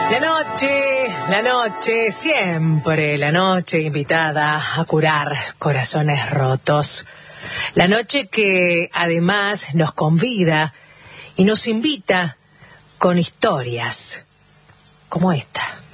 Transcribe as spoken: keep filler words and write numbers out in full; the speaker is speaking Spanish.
La noche, la noche, siempre la noche invitada a curar corazones rotos. La noche que además nos convida y nos invita con historias como esta.